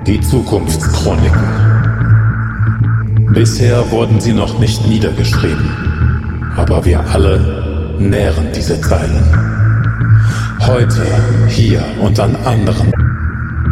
Die Zukunftschroniken. Bisher wurden sie noch nicht niedergeschrieben, aber wir alle nähren diese Zeilen. Heute, hier und an anderen